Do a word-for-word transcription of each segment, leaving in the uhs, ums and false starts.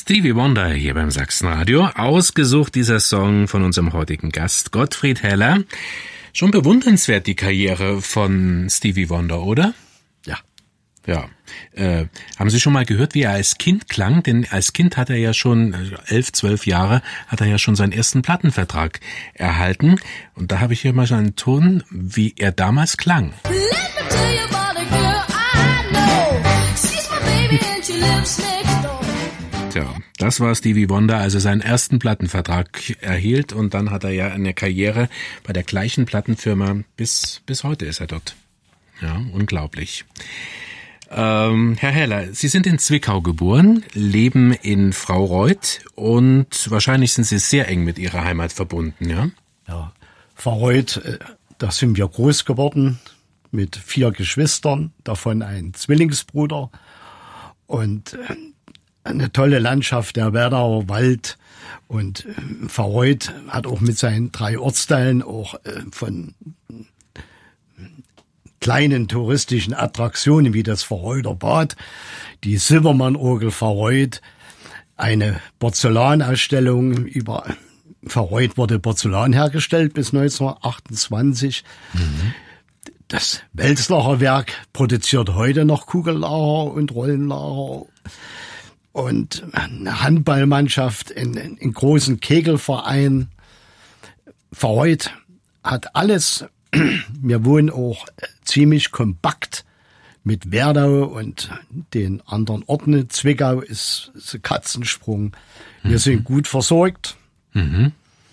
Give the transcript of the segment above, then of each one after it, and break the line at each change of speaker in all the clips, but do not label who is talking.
Stevie Wonder hier beim Sachsenradio. Ausgesucht dieser Song von unserem heutigen Gast Gottfried Heller. Schon bewundernswert die Karriere von Stevie Wonder, oder?
Ja.
Ja. Äh, haben Sie schon mal gehört, wie er als Kind klang? Denn als Kind hat er ja schon, elf, zwölf Jahre, hat er ja schon seinen ersten Plattenvertrag erhalten. Und da habe ich hier mal so einen Ton, wie er damals klang. Tja, das war Stevie Wonder, als er seinen ersten Plattenvertrag erhielt. Und dann hat er ja eine Karriere bei der gleichen Plattenfirma. Bis, bis heute ist er dort. Ja, unglaublich. Ähm, Herr Heller, Sie sind in Zwickau geboren, leben in Fraureuth und wahrscheinlich sind Sie sehr eng mit Ihrer Heimat verbunden, ja?
Ja, Fraureuth, da sind wir groß geworden mit vier Geschwistern, davon ein Zwillingsbruder und eine tolle Landschaft, der Werdauer Wald, und Fraureuth hat auch mit seinen drei Ortsteilen auch von kleinen touristischen Attraktionen wie das Fraureuter Bad, die Silbermann-Orgel Fraureuth, eine Porzellanausstellung über Fraureuth wurde Porzellan hergestellt bis neunzehnhundertachtundzwanzig. Mhm. Das Welslacher Werk produziert heute noch Kugellacher und Rollenlacher. Und eine Handballmannschaft, in, in großen Kegelverein. Fraureuth hat alles. Wir wohnen auch ziemlich kompakt mit Werdau und den anderen Orten. Zwickau ist, ist ein Katzensprung. Wir mhm. sind gut versorgt.
Mhm.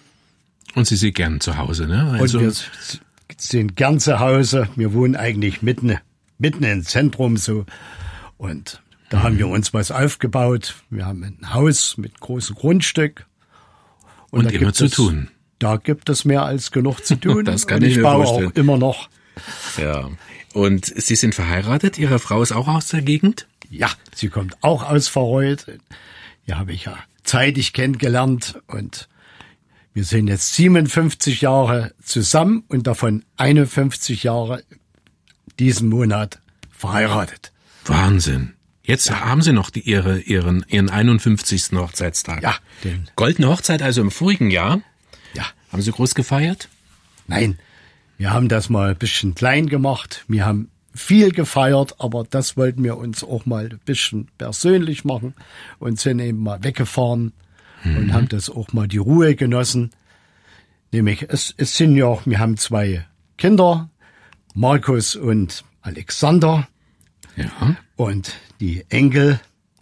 Und Sie sind gern zu Hause, ne? Also
und wir sind gern zu Hause. Wir wohnen eigentlich mitten, mitten im Zentrum so. Und da mhm. haben wir uns was aufgebaut. Wir haben ein Haus mit großem Grundstück.
Und, und immer zu es, tun.
Da gibt es mehr als genug zu tun.
Das kann
und
ich,
ich
mir
baue
vorstellen.
Auch immer noch.
Ja. Und Sie sind verheiratet? Ihre Frau ist auch aus der Gegend?
Ja, sie kommt auch aus Fraureuth. Ja, habe ich ja zeitig kennengelernt und wir sind jetzt siebenundfünfzig Jahre zusammen und davon einundfünfzig Jahre diesen Monat verheiratet.
Wahnsinn. Jetzt ja. haben Sie noch die, ihre, ihren, Ihren einundfünfzigsten Hochzeitstag.
Ja. Den
Goldene Hochzeit also im vorigen Jahr.
Ja.
Haben Sie groß gefeiert?
Nein, wir haben das mal ein bisschen klein gemacht. Wir haben viel gefeiert, aber das wollten wir uns auch mal ein bisschen persönlich machen und sind eben mal weggefahren mhm. und haben das auch mal die Ruhe genossen. Nämlich, es, es sind ja, wir haben zwei Kinder, Markus und Alexander.
Ja.
Und die Enkel,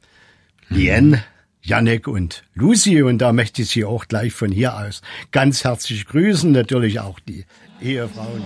Lien, mhm. Jannik und Lucy. Und da möchte ich Sie auch gleich von hier aus ganz herzlich grüßen. Natürlich auch die Ehefrauen.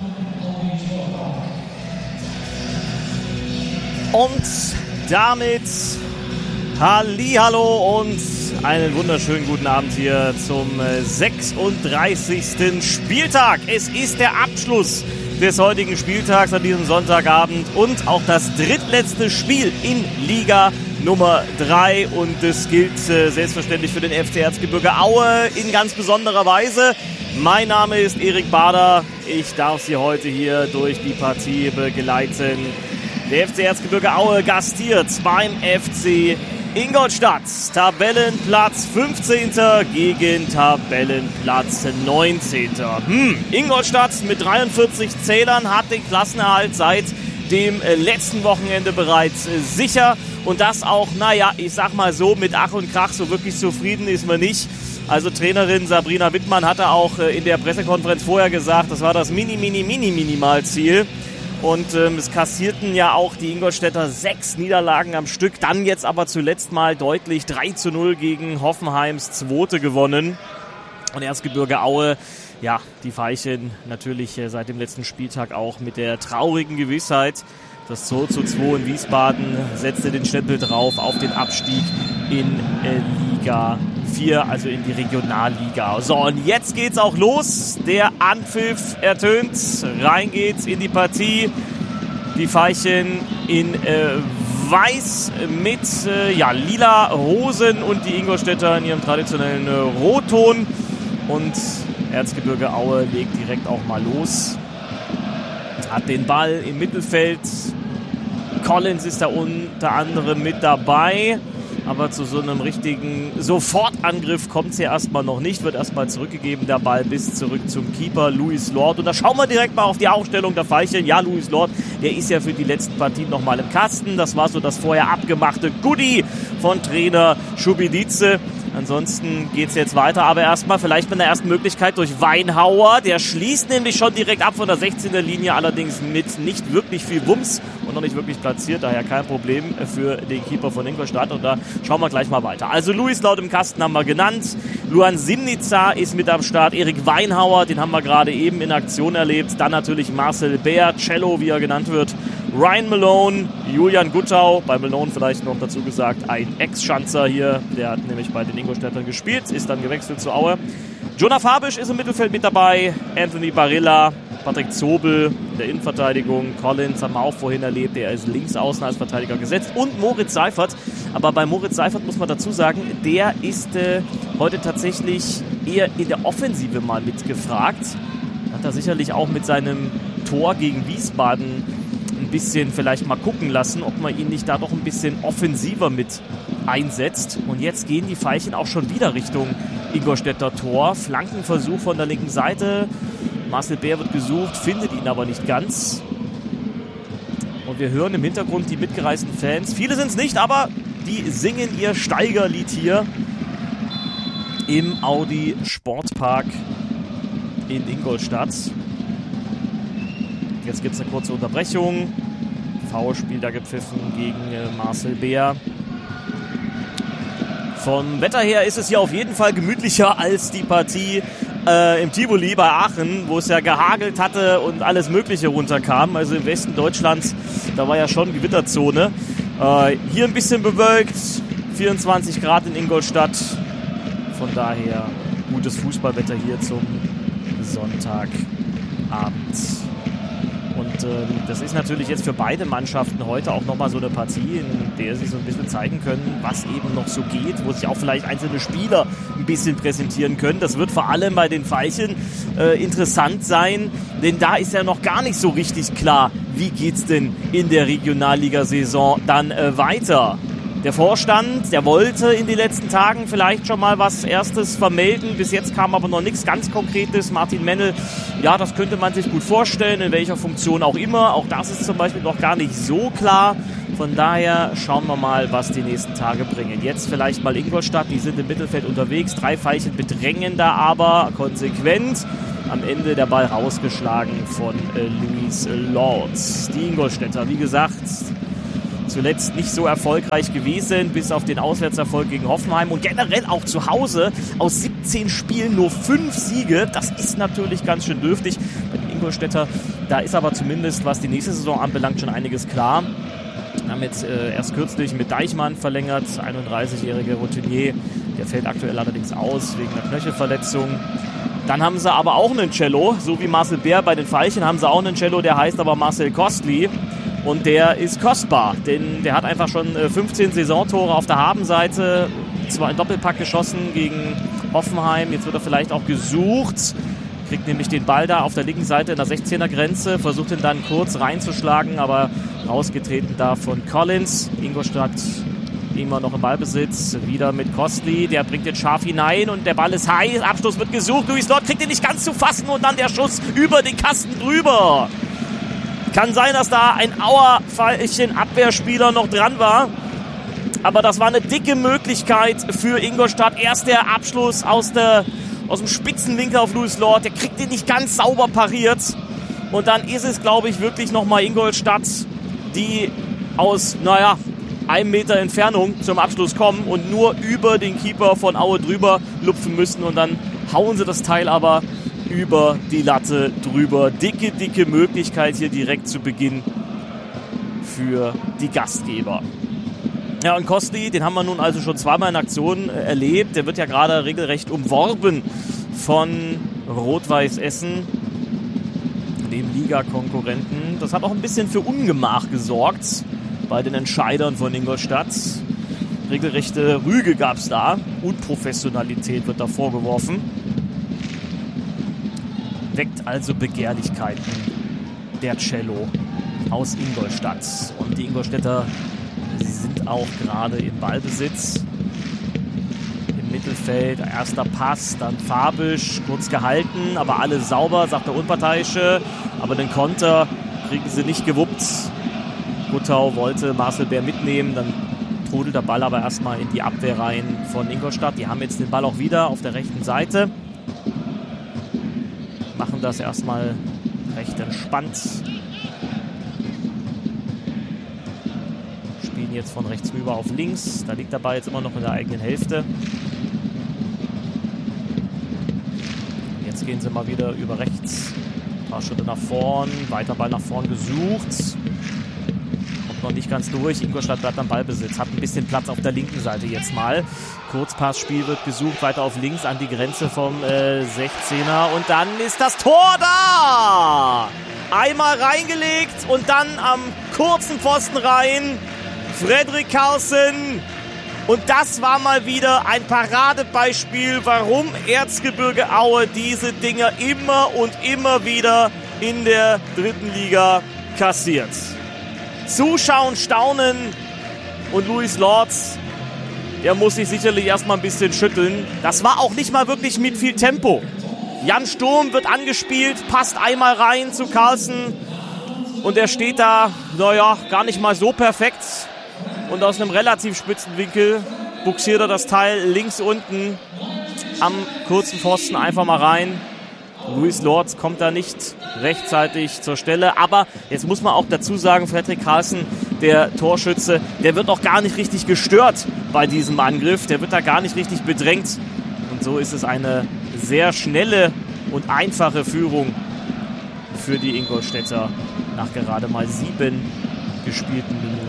Und damit Hallihallo und einen wunderschönen guten Abend hier zum sechsunddreißigsten Spieltag. Es ist der Abschluss des heutigen Spieltags an diesem Sonntagabend und auch das drittletzte Spiel in Liga Nummer drei. Und das gilt äh, selbstverständlich für den F C Erzgebirge Aue in ganz besonderer Weise. Mein Name ist Erik Bader. Ich darf Sie heute hier durch die Partie begleiten. Der F C Erzgebirge Aue gastiert beim F C Ingolstadt. Tabellenplatz fünfzehnter gegen Tabellenplatz neunzehnter Hm, Ingolstadt mit dreiundvierzig Zählern hat den Klassenerhalt seit dem letzten Wochenende bereits sicher. Und das auch, naja, ich sag mal so, mit Ach und Krach, so wirklich zufrieden ist man nicht. Also Trainerin Sabrina Wittmann hatte auch in der Pressekonferenz vorher gesagt, das war das Mini-Mini-Mini-Minimalziel. Und ähm, es kassierten ja auch die Ingolstädter sechs Niederlagen am Stück. Dann jetzt aber zuletzt mal deutlich drei zu null gegen Hoffenheims Zweite gewonnen. Und Erzgebirge Aue, ja, die Veilchen natürlich äh, seit dem letzten Spieltag auch mit der traurigen Gewissheit, das zwei zu zwei in Wiesbaden setzte den Stempel drauf auf den Abstieg in äh, Liga vier, also in die Regionalliga. So, und jetzt geht's auch los. Der Anpfiff ertönt. Rein geht's in die Partie. Die Veilchen in äh, weiß mit äh, ja, lila Hosen und die Ingolstädter in ihrem traditionellen äh, Rotton. Und Erzgebirge Aue legt direkt auch mal los. Hat den Ball im Mittelfeld. Collins ist da unter anderem mit dabei. Aber zu so einem richtigen Sofortangriff kommt es ja erstmal noch nicht. Wird erstmal zurückgegeben, der Ball bis zurück zum Keeper, Louis Lord. Und da schauen wir direkt mal auf die Aufstellung der Veilchen. Ja, Louis Lord, der ist ja für die letzten Partien nochmal im Kasten. Das war so das vorher abgemachte Goodie von Trainer Schubidice. Ansonsten geht es jetzt weiter, aber erstmal vielleicht mit der ersten Möglichkeit durch Weinhauer. Der schließt nämlich schon direkt ab von der sechzehner Linie, allerdings mit nicht wirklich viel Wumms und noch nicht wirklich platziert, daher kein Problem für den Keeper von Ingolstadt. Und da schauen wir gleich mal weiter. Also Louis Laut im Kasten haben wir genannt, Luan Simnica ist mit am Start, Erik Weinhauer, den haben wir gerade eben in Aktion erlebt. Dann natürlich Marcel Bär, Cello, wie er genannt wird, Ryan Malone, Julian Guttau, bei Malone vielleicht noch dazu gesagt, ein Ex-Schanzer hier, der hat nämlich bei den Ingolstädtern gespielt, ist dann gewechselt zu Aue. Jonah Fabisch ist im Mittelfeld mit dabei, Anthony Barilla, Patrick Zobel in der Innenverteidigung, Collins haben wir auch vorhin erlebt, der ist links außen als Verteidiger gesetzt und Moritz Seifert, aber bei Moritz Seifert muss man dazu sagen, der ist äh, heute tatsächlich eher in der Offensive mal mitgefragt, hat er sicherlich auch mit seinem Tor gegen Wiesbaden ein bisschen vielleicht mal gucken lassen, ob man ihn nicht da doch ein bisschen offensiver mit einsetzt. Und jetzt gehen die Veilchen auch schon wieder Richtung Ingolstädter Tor. Flankenversuch von der linken Seite. Marcel Bär wird gesucht, findet ihn aber nicht ganz. Und wir hören im Hintergrund die mitgereisten Fans. Viele sind es nicht, aber die singen ihr Steigerlied hier im Audi Sportpark in Ingolstadt. Jetzt gibt es eine kurze Unterbrechung. Foulspiel da gepfiffen gegen äh, Marcel Bär. Vom Wetter her ist es hier auf jeden Fall gemütlicher als die Partie äh, im Tivoli bei Aachen, wo es ja gehagelt hatte und alles Mögliche runterkam. Also im Westen Deutschlands, da war ja schon Gewitterzone. Äh, hier ein bisschen bewölkt, vierundzwanzig Grad in Ingolstadt. Von daher gutes Fußballwetter hier zum Sonntagabend. Und äh, das ist natürlich jetzt für beide Mannschaften heute auch nochmal so eine Partie, in der sie so ein bisschen zeigen können, was eben noch so geht, wo sich auch vielleicht einzelne Spieler ein bisschen präsentieren können. Das wird vor allem bei den Veilchen äh, interessant sein, denn da ist ja noch gar nicht so richtig klar, wie geht's denn in der Regionalliga-Saison dann äh, weiter. Der Vorstand, der wollte in den letzten Tagen vielleicht schon mal was Erstes vermelden. Bis jetzt kam aber noch nichts ganz Konkretes. Martin Mennel, ja, das könnte man sich gut vorstellen, in welcher Funktion auch immer. Auch das ist zum Beispiel noch gar nicht so klar. Von daher schauen wir mal, was die nächsten Tage bringen. Jetzt vielleicht mal Ingolstadt, die sind im Mittelfeld unterwegs. Drei Veilchen bedrängen da aber konsequent. Am Ende der Ball rausgeschlagen von äh, Louis Lords. Die Ingolstädter, wie gesagt, zuletzt nicht so erfolgreich gewesen, bis auf den Auswärtserfolg gegen Hoffenheim und generell auch zu Hause aus siebzehn Spielen nur fünf Siege. Das ist natürlich ganz schön dürftig. Bei den Ingolstädter, da ist aber zumindest, was die nächste Saison anbelangt, schon einiges klar. Wir haben jetzt äh, erst kürzlich mit Deichmann verlängert, einunddreißigjähriger Routinier. Der fällt aktuell allerdings aus wegen einer Knöchelverletzung. Dann haben sie aber auch einen Cello, so wie Marcel Bär bei den Veilchen haben sie auch einen Cello, der heißt aber Marcel Kostli. Und der ist kostbar, denn der hat einfach schon fünfzehn Saisontore auf der Habenseite, zwar einen Doppelpack geschossen gegen Hoffenheim, jetzt wird er vielleicht auch gesucht, kriegt nämlich den Ball da auf der linken Seite in der sechzehner Grenze, versucht ihn dann kurz reinzuschlagen, aber rausgetreten da von Collins. Ingolstadt immer noch im Ballbesitz, wieder mit Kostli, der bringt den scharf hinein und der Ball ist heiß, Abschluss wird gesucht, Louis Lord kriegt ihn nicht ganz zu fassen und dann der Schuss über den Kasten drüber. Kann sein, dass da ein Auer-Veilchen Abwehrspieler noch dran war. Aber das war eine dicke Möglichkeit für Ingolstadt. Erst der Abschluss aus, der, aus dem Spitzenwinkel auf Louis Lord. Der kriegt den nicht ganz sauber pariert. Und dann ist es, glaube ich, wirklich nochmal Ingolstadt, die aus, naja, einem Meter Entfernung zum Abschluss kommen und nur über den Keeper von Aue drüber lupfen müssen. Und dann hauen sie das Teil aber über die Latte drüber. Dicke, dicke Möglichkeit hier direkt zu Beginn für die Gastgeber. Ja, und Kostli, den haben wir nun also schon zweimal in Aktion erlebt. Der wird ja gerade regelrecht umworben von Rot-Weiß Essen, dem Liga-Konkurrenten. Das hat auch ein bisschen für Ungemach gesorgt bei den Entscheidern von Ingolstadt. Regelrechte Rüge gab es da. Unprofessionalität wird da vorgeworfen. Weckt also Begehrlichkeiten der Cello aus Ingolstadt. Und die Ingolstädter, sie sind auch gerade im Ballbesitz. Im Mittelfeld, erster Pass, dann Fabisch, kurz gehalten, aber alles sauber, sagt der Unparteiische. Aber den Konter kriegen sie nicht gewuppt. Guttau wollte Marcel Bär mitnehmen, dann trudelt der Ball aber erstmal in die Abwehr rein von Ingolstadt. Die haben jetzt den Ball auch wieder auf der rechten Seite. Machen das erstmal recht entspannt. Spielen jetzt von rechts rüber auf links. Da liegt der Ball jetzt immer noch in der eigenen Hälfte. Jetzt gehen sie mal wieder über rechts. Ein paar Schritte nach vorn. Weiter Ball nach vorn gesucht. Kommt noch nicht ganz durch. Ingolstadt bleibt am Ballbesitz. Hat ein bisschen Platz auf der linken Seite jetzt mal. Kurzpassspiel wird gesucht. Weiter auf links an die Grenze vom äh, sechzehner. Und dann ist das Tor da! Einmal reingelegt und dann am kurzen Pfosten rein. Frederik Carlsen. Und das war mal wieder ein Paradebeispiel, warum Erzgebirge Aue diese Dinger immer und immer wieder in der dritten Liga kassiert. Zuschauen, staunen und Luis Lorz, der muss sich sicherlich erstmal ein bisschen schütteln. Das war auch nicht mal wirklich mit viel Tempo. Jan Sturm wird angespielt, passt einmal rein zu Carlsen und er steht da, naja, gar nicht mal so perfekt. Und aus einem relativ spitzen Winkel buxiert er das Teil links unten am kurzen Pfosten einfach mal rein. Luis Lorz kommt da nicht rechtzeitig zur Stelle. Aber jetzt muss man auch dazu sagen, Frederik Carlsen, der Torschütze, der wird auch gar nicht richtig gestört bei diesem Angriff. Der wird da gar nicht richtig bedrängt. Und so ist es eine sehr schnelle und einfache Führung für die Ingolstädter nach gerade mal sieben gespielten Minuten.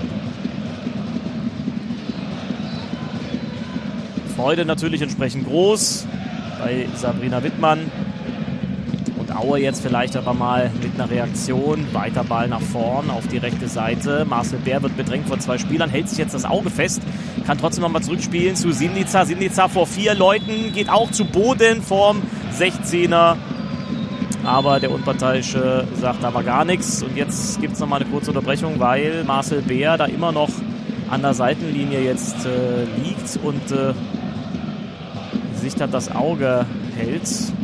Freude natürlich entsprechend groß bei Sabrina Wittmann. Und Aue jetzt vielleicht aber mal mit einer Reaktion. Weiter Ball nach vorn auf die rechte Seite. Marcel Bär wird bedrängt von zwei Spielern, hält sich jetzt das Auge fest. Kann trotzdem nochmal zurückspielen zu Simnica. Simnica vor vier Leuten, geht auch zu Boden vorm sechzehner. Aber der Unparteiische sagt aber gar nichts. Und jetzt gibt es nochmal eine kurze Unterbrechung, weil Marcel Bär da immer noch an der Seitenlinie jetzt äh, liegt und äh, sich da das Auge hält.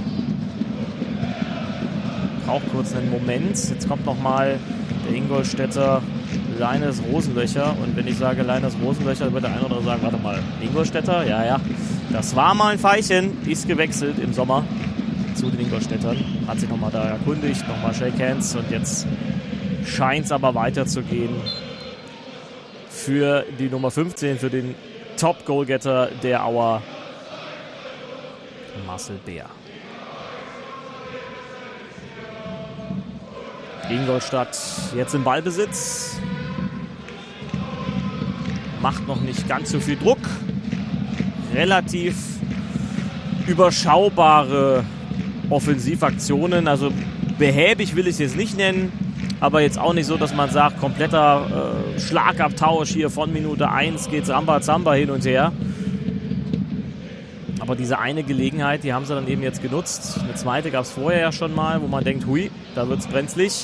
Braucht kurz einen Moment. Jetzt kommt nochmal der Ingolstädter Leines Rosenlöcher. Und wenn ich sage Leines Rosenlöcher, dann wird der eine oder andere sagen, warte mal, Ingolstädter? Ja, ja. Das war mal ein Veilchen. Ist gewechselt im Sommer zu den Ingolstädtern. Hat sich nochmal da erkundigt, nochmal Shake Hands. Und jetzt scheint es aber weiterzugehen für die Nummer fünfzehn, für den Top-Goalgetter der Auer, Marcel Bär. Ingolstadt jetzt im Ballbesitz. Macht noch nicht ganz so viel Druck. Relativ überschaubare Offensivaktionen. Also behäbig will ich es jetzt nicht nennen. Aber jetzt auch nicht so, dass man sagt, kompletter äh, Schlagabtausch hier von Minute eins geht's Rambazamba hin und her. Aber diese eine Gelegenheit, die haben sie dann eben jetzt genutzt. Eine zweite gab es vorher ja schon mal, wo man denkt, hui, da wird's brenzlig.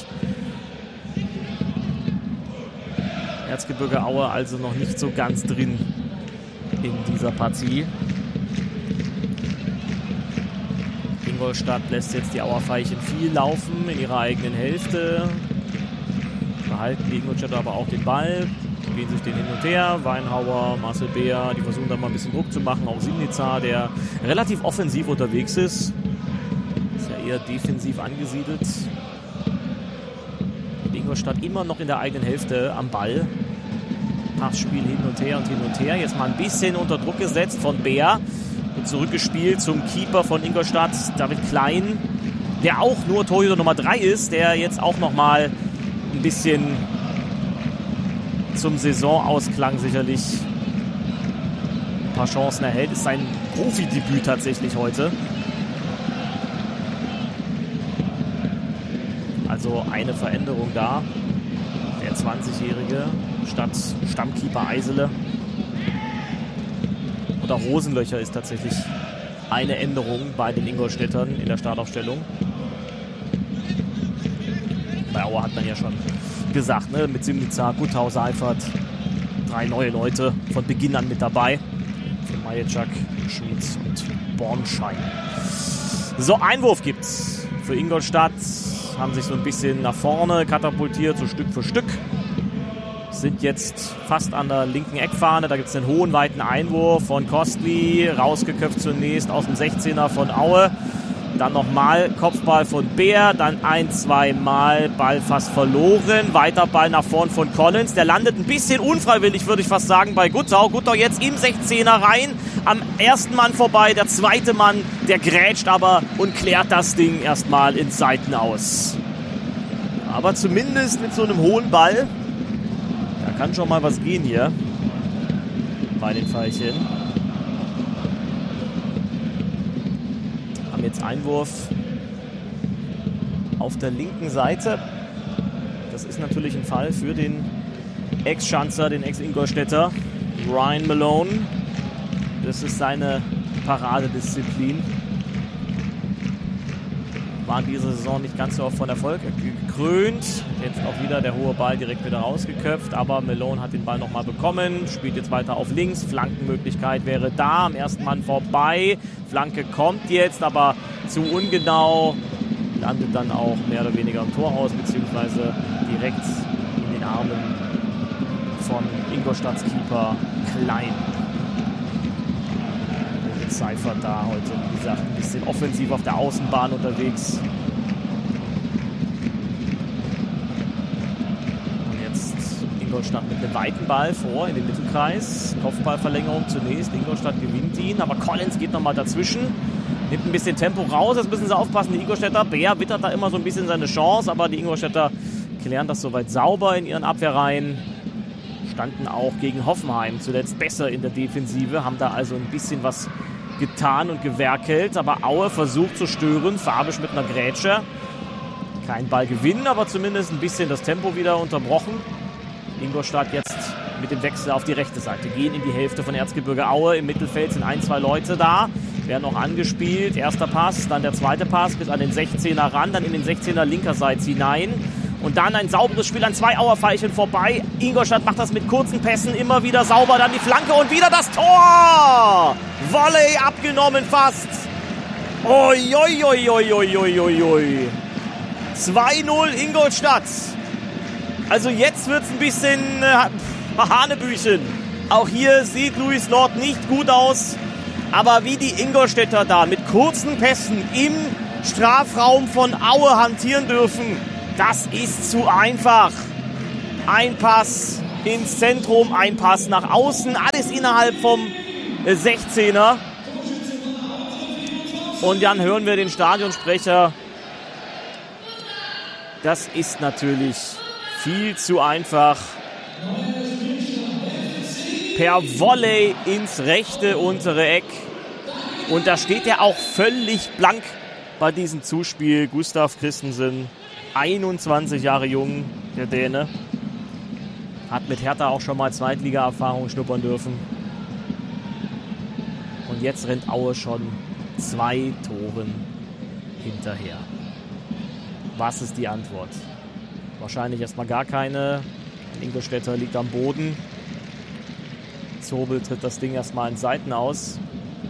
Erzgebirge Aue also noch nicht so ganz drin in dieser Partie. Ingolstadt lässt jetzt die Auer Veilchen viel laufen in ihrer eigenen Hälfte. Behalten die Ingolstädter aber auch den Ball, spielen sich den hin und her. Weinhauer, Marcel Bär, die versuchen dann mal ein bisschen Druck zu machen. Auch Simnica, der relativ offensiv unterwegs ist. Ist ja eher defensiv angesiedelt. Die Ingolstadt immer noch in der eigenen Hälfte am Ball. Passspiel hin und her und hin und her. Jetzt mal ein bisschen unter Druck gesetzt von Bär. Und zurückgespielt zum Keeper von Ingolstadt, David Klein. Der auch nur Torhüter Nummer drei ist, der jetzt auch nochmal ein bisschen zum Saisonausklang sicherlich ein paar Chancen erhält. Ist sein Profidebüt tatsächlich heute. Also eine Veränderung da. Der zwanzigjährige statt Stammkeeper Eisele. Oder Rosenlöcher ist tatsächlich eine Änderung bei den Ingolstädtern in der Startaufstellung. Bei Aue hat man ja schon gesagt, ne? Mit Simnica, Guttau, Seifert, drei neue Leute von Beginn an mit dabei. Für Majeczak, Schmitz und Bornschein. So, Einwurf gibt's für Ingolstadt. Haben sich so ein bisschen nach vorne katapultiert, so Stück für Stück. Sind jetzt fast an der linken Eckfahne. Da gibt es einen hohen, weiten Einwurf von Kostli. Rausgeköpft zunächst aus dem sechzehner von Aue. Dann nochmal Kopfball von Bär. Dann ein, zwei Mal Ball fast verloren. Weiter Ball nach vorn von Collins. Der landet ein bisschen unfreiwillig, würde ich fast sagen, bei Guttau. Guttau jetzt im sechzehner rein. Am ersten Mann vorbei. Der zweite Mann, der grätscht aber und klärt das Ding erstmal ins Seiten aus. Aber zumindest mit so einem hohen Ball. Da kann schon mal was gehen hier bei den Veilchen. Haben jetzt Einwurf auf der linken Seite. Das ist natürlich ein Fall für den Ex-Schanzer, den Ex-Ingolstädter Ryan Malone. Das ist seine Paradedisziplin. War in dieser Saison nicht ganz so oft von Erfolg gekrönt. Jetzt auch wieder der hohe Ball direkt wieder rausgeköpft. Aber Malone hat den Ball nochmal bekommen. Spielt jetzt weiter auf links. Flankenmöglichkeit wäre da. Am ersten Mann vorbei. Flanke kommt jetzt, aber zu ungenau. Landet dann auch mehr oder weniger im Tor aus, beziehungsweise direkt in den Armen von Ingolstadts Keeper Klein. Seifert da heute, wie gesagt, ein bisschen offensiv auf der Außenbahn unterwegs. Und jetzt Ingolstadt mit einem weiten Ball vor in den Mittelkreis. Kopfballverlängerung zunächst. Ingolstadt gewinnt ihn, aber Collins geht nochmal dazwischen. Nimmt ein bisschen Tempo raus. Jetzt müssen sie aufpassen, die Ingolstädter. Bär wittert da immer so ein bisschen seine Chance, aber die Ingolstädter klären das soweit sauber in ihren Abwehrreihen. Standen auch gegen Hoffenheim zuletzt besser in der Defensive, haben da also ein bisschen was getan und gewerkelt, aber Aue versucht zu stören, Fabisch mit einer Grätsche. Kein Ballgewinn, aber zumindest ein bisschen das Tempo wieder unterbrochen. Ingolstadt jetzt mit dem Wechsel auf die rechte Seite, gehen in die Hälfte von Erzgebirge Aue. Im Mittelfeld sind ein, zwei Leute da, werden noch angespielt. Erster Pass, dann der zweite Pass bis an den sechzehner ran, dann in den sechzehner linkerseits hinein. Und dann ein sauberes Spiel an zwei Auer Veilchen vorbei. Ingolstadt macht das mit kurzen Pässen immer wieder sauber. Dann die Flanke und wieder das Tor! Volley abgenommen fast. Oi, oi, oi, oi, oi, oi, oi, oi. zwei null Ingolstadt. Also jetzt wird es ein bisschen äh, Hanebüchen. Auch hier sieht Luis Lord nicht gut aus. Aber wie die Ingolstädter da mit kurzen Pässen im Strafraum von Aue hantieren dürfen, das ist zu einfach. Ein Pass ins Zentrum, ein Pass nach außen, alles innerhalb vom sechzehner. Und dann hören wir den Stadionsprecher. Das ist natürlich viel zu einfach. Per Volley ins rechte untere Eck. Und da steht er auch völlig blank bei diesem Zuspiel. Gustav Christensen, einundzwanzig Jahre jung, der Däne. Hat mit Hertha auch schon mal Zweitliga-Erfahrung schnuppern dürfen. Und jetzt rennt Aue schon zwei Toren hinterher. Was ist die Antwort? Wahrscheinlich erstmal gar keine. Ingolstädter liegt am Boden. Zobel tritt das Ding erstmal in Seiten aus.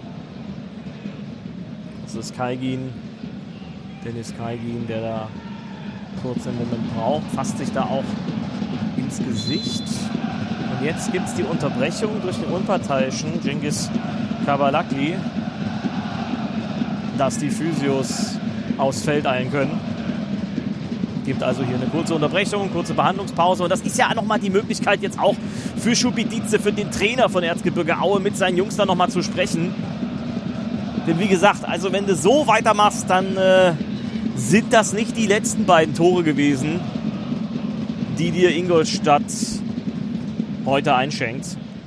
Das ist Kaigin. Dennis Kaigin, der da kurz einen Moment braucht. Fasst sich da auch ins Gesicht. Und jetzt gibt es die Unterbrechung durch den unparteiischen Cengiz Kabalakli, dass die Physios aufs Feld eilen können. Gibt also hier eine kurze Unterbrechung, kurze Behandlungspause. Und das ist ja nochmal die Möglichkeit jetzt auch für Schubidice, für den Trainer von Erzgebirge Aue, mit seinen Jungs da nochmal zu sprechen. Denn wie gesagt, also wenn du so weitermachst, dann äh, sind das nicht die letzten beiden Tore gewesen, die dir Ingolstadt heute einschenkt.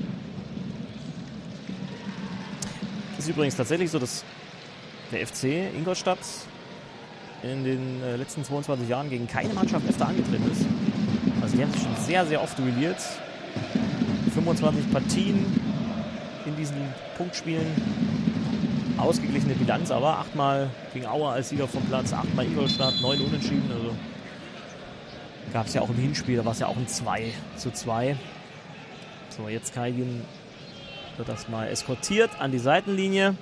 Das ist übrigens tatsächlich so, dass der F C Ingolstadt in den äh, letzten zweiundzwanzig Jahren gegen keine Mannschaft öfter angetreten ist. Also die haben sich schon sehr, sehr oft duelliert. fünfundzwanzig Partien in diesen Punktspielen. Ausgeglichene Bilanz, aber achtmal gegen Aue als Sieger vom Platz, achtmal Ingolstadt, neun Unentschieden. Also gab es ja auch im Hinspiel, da war es ja auch ein zwei zu zwei. So, jetzt Kaigin wird das mal eskortiert an die Seitenlinie.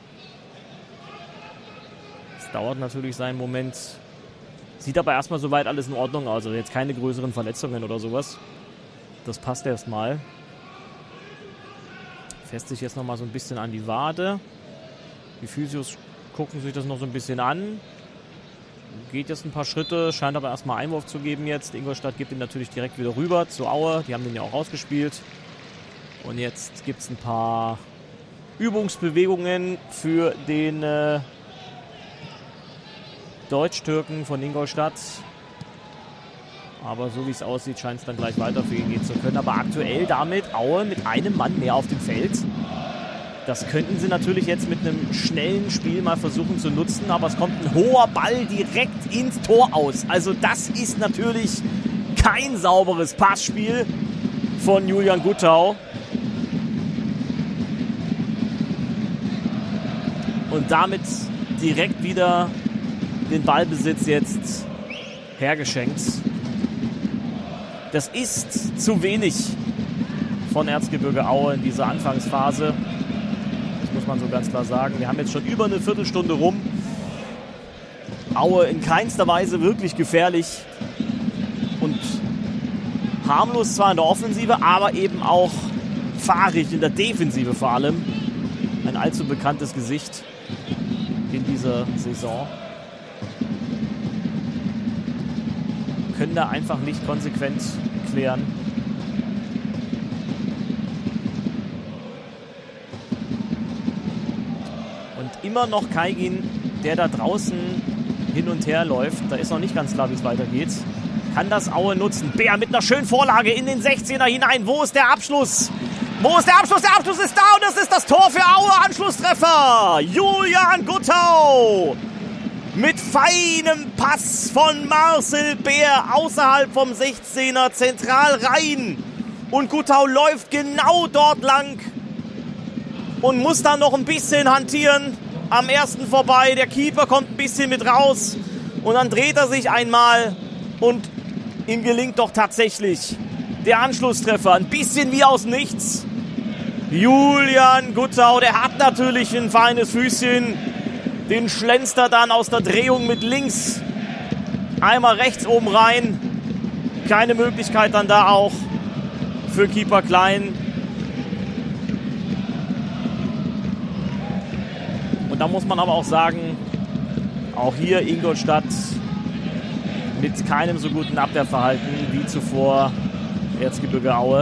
Das dauert natürlich seinen Moment. Sieht aber erstmal soweit alles in Ordnung aus. Also jetzt keine größeren Verletzungen oder sowas. Das passt erstmal. Fässt sich jetzt nochmal so ein bisschen an die Wade. Die Physios gucken sich das noch so ein bisschen an. Geht jetzt ein paar Schritte, scheint aber erstmal Einwurf zu geben jetzt. Ingolstadt gibt ihn natürlich direkt wieder rüber zu Aue. Die haben den ja auch rausgespielt. Und jetzt gibt es ein paar Übungsbewegungen für den äh, Deutsch-Türken von Ingolstadt. Aber so wie es aussieht, scheint es dann gleich weiter für ihn gehen zu können. Aber aktuell damit Aue mit einem Mann mehr auf dem Feld. Das könnten sie natürlich jetzt mit einem schnellen Spiel mal versuchen zu nutzen. Aber es kommt ein hoher Ball direkt ins Tor aus. Also das ist natürlich kein sauberes Passspiel von Julian Guttau. Und damit direkt wieder den Ballbesitz jetzt hergeschenkt. Das ist zu wenig von Erzgebirge Aue in dieser Anfangsphase. Das muss man so ganz klar sagen. Wir haben jetzt schon über eine Viertelstunde rum. Aue in keinster Weise wirklich gefährlich. Und harmlos zwar in der Offensive, aber eben auch fahrig in der Defensive vor allem. Ein allzu bekanntes Gesicht in dieser Saison. Können da einfach nicht konsequent klären. Und immer noch Kaigin, der da draußen hin und her läuft. Da ist noch nicht ganz klar, wie es weitergeht. Kann das Aue nutzen. Bär mit einer schönen Vorlage in den sechzehner hinein. Wo ist der Abschluss? Wo ist der Abschluss? Der Abschluss ist da und das ist das Tor für Aue. Anschlusstreffer. Julian Guttau. Mit feinem Pass von Marcel Bär außerhalb vom sechzehner zentral rein. Und Guttau läuft genau dort lang und muss dann noch ein bisschen hantieren. Am ersten vorbei. Der Keeper kommt ein bisschen mit raus. Und dann dreht er sich einmal und ihm gelingt doch tatsächlich der Anschlusstreffer. Ein bisschen wie aus nichts. Julian Guttau, der hat natürlich ein feines Füßchen. Den schlänzt er dann aus der Drehung mit links einmal rechts oben rein. Keine Möglichkeit dann da auch für Keeper Klein. Und da muss man aber auch sagen, auch hier Ingolstadt mit keinem so guten Abwehrverhalten wie zuvor Erzgebirge Aue.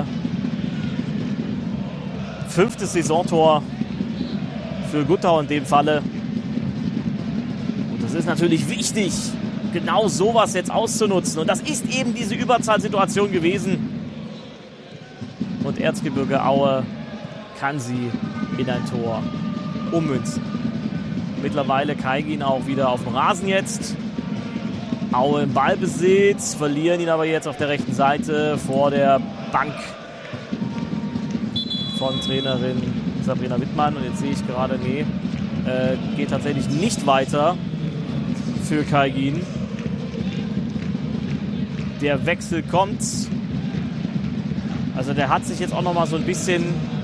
Fünftes Saisontor für Guttau in dem Falle. Und das ist natürlich wichtig, genau sowas jetzt auszunutzen. Und das ist eben diese Überzahlsituation gewesen. Und Erzgebirge Aue kann sie in ein Tor ummünzen. Mittlerweile Kaigin auch wieder auf dem Rasen jetzt. Aue im Ballbesitz, verlieren ihn aber jetzt auf der rechten Seite vor der Bank von Trainerin Sabrina Wittmann. Und jetzt sehe ich gerade, nee, äh, geht tatsächlich nicht weiter für Kaigin. Der Wechsel kommt. Also der hat sich jetzt auch noch mal so ein bisschen